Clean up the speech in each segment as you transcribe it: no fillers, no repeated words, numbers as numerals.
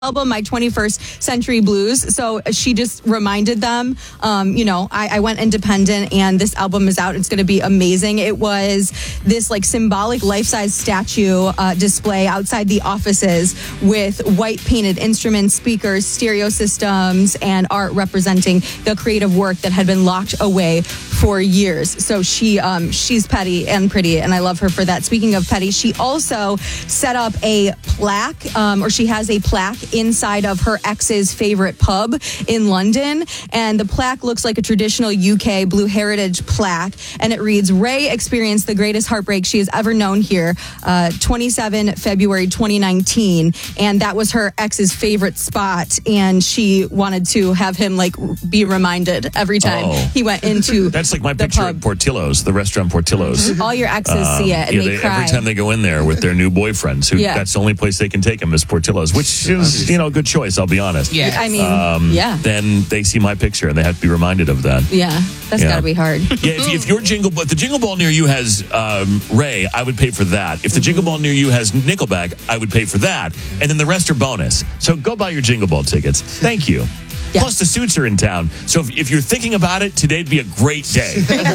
album, My 21st Century Blues. So she just reminded them, I went independent and this album is out. It's going to be amazing. It was this like symbolic life-size statue display outside the offices with white painted instruments, speakers, stereo systems, and art representing the creative work that had been locked away for years. So she's petty and pretty, and I love her for that. Speaking of petty, she also set up a plaque, or she has a plaque inside of her ex's favorite pub in London. And the plaque looks like a traditional UK Blue Heritage plaque. And it reads, Ray experienced the greatest heartbreak she has ever known here, 27 February 2019. And that was her ex's favorite spot. And she wanted to have him be reminded every time he went into That's like my picture at Portillo's, the restaurant Portillo's. All your exes see it and they cry. Every time they go in there with their new boyfriends, that's the only place they can take them is Portillo's, which is, a good choice, I'll be honest. Yeah. I mean, Then they see my picture and they have to be reminded of that. Yeah, that's got to be hard. Yeah, if the Jingle Ball near you has Ray, I would pay for that. If the Jingle Ball near you has Nickelback, I would pay for that. And then the rest are bonus. So go buy your Jingle Ball tickets. Thank you. Yeah. Plus, the suits are in town. So if you're thinking about it, today'd be a great day.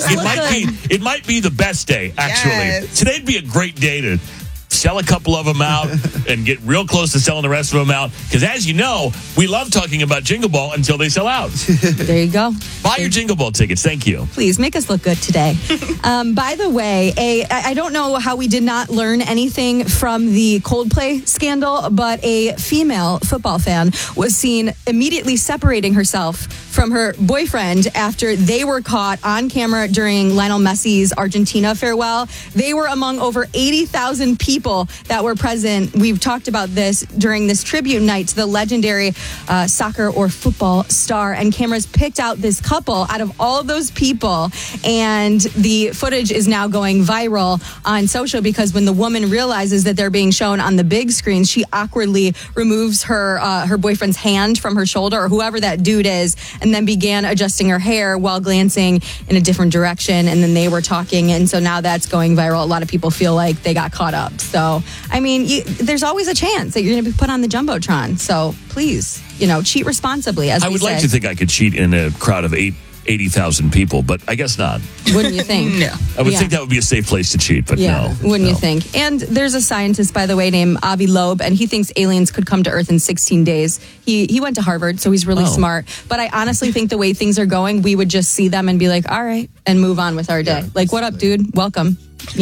It might be the best day, actually. Yes. Today'd be a great day to sell a couple of them out and get real close to selling the rest of them out. Because as you know, we love talking about Jingle Ball until they sell out. There you go. Buy your Jingle Ball tickets. Thank you. Please make us look good today. By the way, I don't know how we did not learn anything from the Coldplay scandal, but a female football fan was seen immediately separating herself from her boyfriend after they were caught on camera during Lionel Messi's Argentina farewell. They were among over 80,000 people that were present. We've talked about this during this tribute night to the legendary soccer or football star, and cameras picked out this couple out of all of those people, and the footage is now going viral on social because when the woman realizes that they're being shown on the big screen, she awkwardly removes her boyfriend's hand from her shoulder, or whoever that dude is, and then began adjusting her hair while glancing in a different direction. And then they were talking, and so now that's going viral. A lot of people feel like they got caught up. So, I mean, there's always a chance that you're going to be put on the Jumbotron. So please, cheat responsibly, as I would like to think I could cheat in a crowd of 80,000 people, but I guess not. Wouldn't you think? No. I would think that would be a safe place to cheat, but no. Wouldn't you think? And there's a scientist, by the way, named Avi Loeb, and he thinks aliens could come to Earth in 16 days. He went to Harvard, so he's really smart. But I honestly think the way things are going, we would just see them and be like, all right, and move on with our day. What up, dude? Welcome.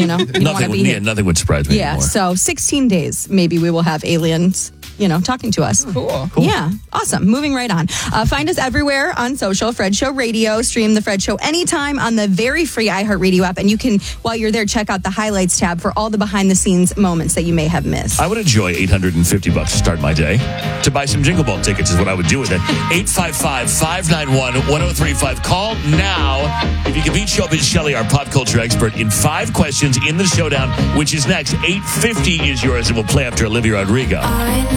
Nothing would surprise me anymore. So 16 days, maybe we will have aliens, talking to us. Cool. Yeah, awesome. Moving right on. Find us everywhere on social, Fred Show Radio. Stream The Fred Show anytime on the very free iHeartRadio app. And you can, while you're there, check out the highlights tab for all the behind-the-scenes moments that you may have missed. I would enjoy $850 to start my day. To buy some Jingle Ball tickets is what I would do with it. 855-591-1035. Call now. If you can beat Showbiz Shelley, our pop culture expert, in 5 questions in the showdown, which is next. $850 is yours, and we'll play after Olivia Rodrigo.